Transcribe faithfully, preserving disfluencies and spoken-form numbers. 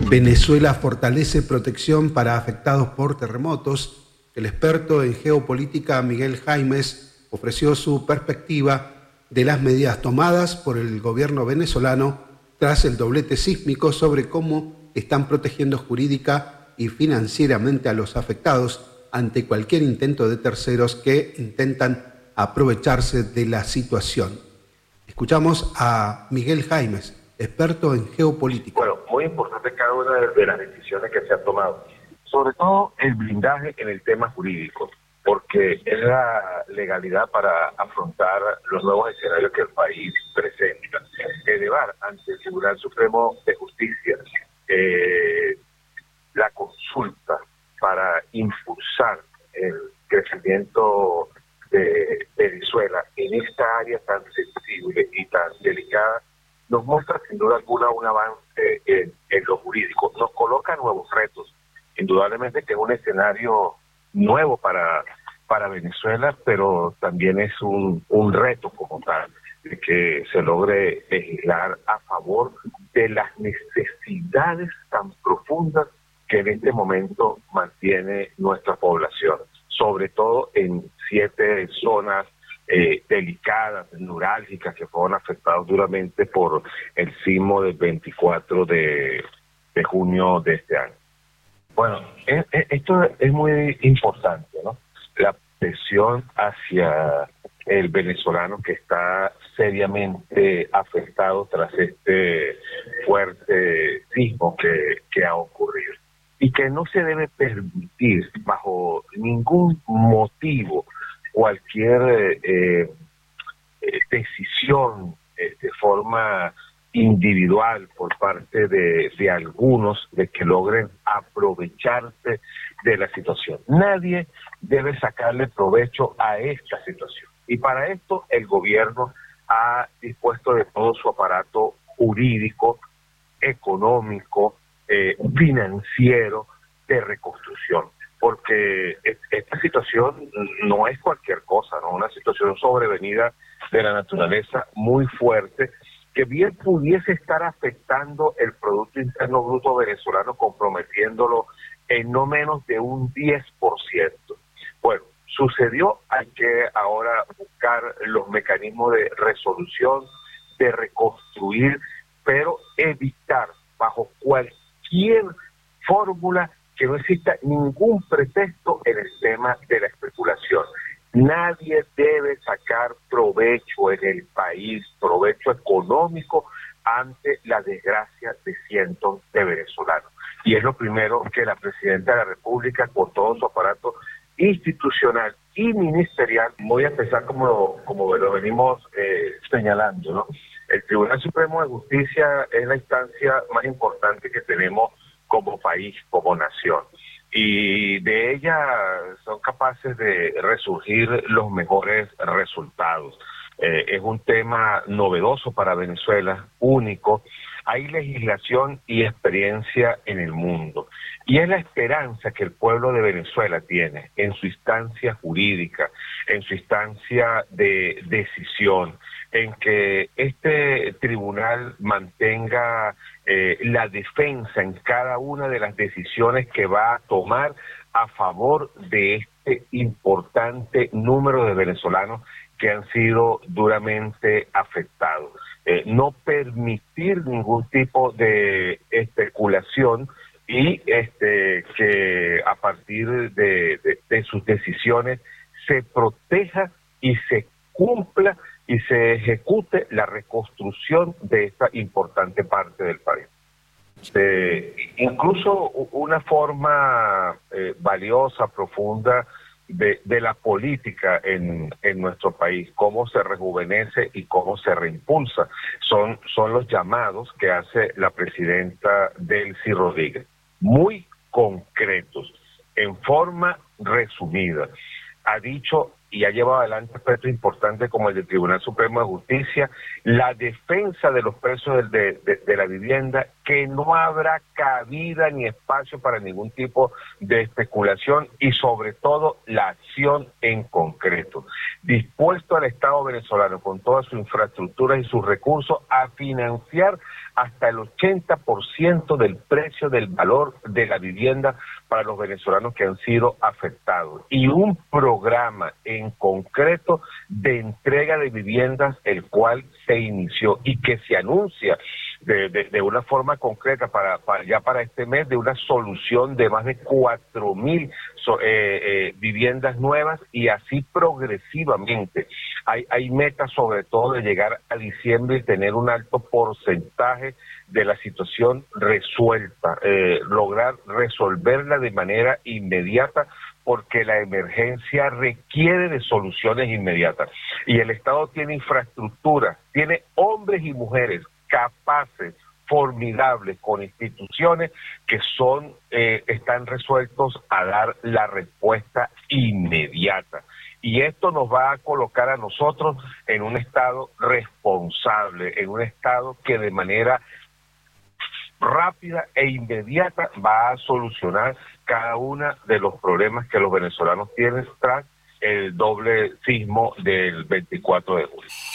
Venezuela fortalece protección para afectados por terremotos. El experto en geopolítica Miguel Jaimes ofreció su perspectiva de las medidas tomadas por el gobierno venezolano tras el doblete sísmico sobre cómo están protegiendo jurídica y financieramente a los afectados ante cualquier intento de terceros que intentan aprovecharse de la situación. Escuchamos a Miguel Jaimes, experto en geopolítica. Bueno, muy importante cada una de las decisiones que se han tomado, sobre todo el blindaje en el tema jurídico, porque es la legalidad para afrontar los nuevos escenarios que el país presenta. Elevar ante el Tribunal Supremo de Justicia eh, la consulta para impulsar el crecimiento de Venezuela en esta área tan sensible y tan delicada, nos muestra sin duda alguna un avance en, en lo jurídico. Nos coloca nuevos retos, indudablemente que es un escenario nuevo para, para Venezuela, pero también es un, un reto como tal, de que se logre legislar a favor de las necesidades tan profundas que en este momento mantiene nuestra población, sobre todo en siete zonas eh, delicadas, neurálgicas, que fueron afectadas duramente por el sismo del veinticuatro de junio de este año. Bueno, es, es, esto es muy importante, ¿no? La presión hacia el venezolano que está seriamente afectado tras este fuerte sismo que, que ha ocurrido. Y que no se debe permitir bajo ningún motivo cualquier eh, eh, decisión eh, de forma individual por parte de, de algunos de que logren aprovecharse de la situación. Nadie debe sacarle provecho a esta situación. Y para esto el gobierno ha dispuesto de todo su aparato jurídico, económico, eh, financiero, de reconstrucción. Porque esta situación no es cualquier cosa, ¿no? Una situación sobrevenida de la naturaleza muy fuerte, que bien pudiese estar afectando el Producto Interno Bruto venezolano, comprometiéndolo en no menos de un diez por ciento. Bueno, sucedió, hay que ahora buscar los mecanismos de resolución, de reconstruir, pero evitar bajo cualquier fórmula que no exista ningún pretexto en el tema de la especulación. Nadie debe sacar provecho en el país, provecho económico, ante la desgracia de cientos de venezolanos. Y es lo primero que la Presidenta de la República, con todo su aparato institucional y ministerial, voy a empezar como, como lo venimos eh, señalando, ¿no? El Tribunal Supremo de Justicia es la instancia más importante que tenemos como país, como nación. Y de ella son capaces de resurgir los mejores resultados. Eh, es un tema novedoso para Venezuela, único. Hay legislación y experiencia en el mundo. Y es la esperanza que el pueblo de Venezuela tiene en su instancia jurídica, en su instancia de decisión, en que este tribunal mantenga eh, la defensa en cada una de las decisiones que va a tomar a favor de este importante número de venezolanos que han sido duramente afectados. Eh, no permitir ningún tipo de especulación y este que a partir de, de, de sus decisiones se proteja y se cumpla y se ejecute la reconstrucción de esta importante parte del país. Eh, incluso una forma eh, valiosa, profunda de, de la política en, en nuestro país, cómo se rejuvenece y cómo se reimpulsa, son, son los llamados que hace la presidenta Delcy Rodríguez, muy concretos, en forma resumida. Ha dicho y ha llevado adelante aspectos importantes como el del Tribunal Supremo de Justicia, la defensa de los precios de, de, de la vivienda, que no habrá cabida ni espacio para ningún tipo de especulación y sobre todo la acción en concreto. Dispuesto al Estado venezolano con toda su infraestructura y sus recursos a financiar hasta el ochenta por ciento del precio del valor de la vivienda para los venezolanos que han sido afectados, y un programa en concreto de entrega de viviendas, el cual se inició y que se anuncia de, de, de una forma concreta para, para ya para este mes, de una solución de más de cuatro mil so, eh, eh, viviendas nuevas, y así progresivamente. Hay, hay metas sobre todo de llegar a diciembre y tener un alto porcentaje de la situación resuelta, eh, lograr resolverla de manera inmediata, porque la emergencia requiere de soluciones inmediatas. Y el Estado tiene infraestructura, tiene hombres y mujeres capaces, formidables, con instituciones que son eh, están resueltos a dar la respuesta inmediata. Y esto nos va a colocar a nosotros en un Estado responsable, en un Estado que de manera rápida e inmediata va a solucionar cada uno de los problemas que los venezolanos tienen tras el doble sismo del veinticuatro de julio.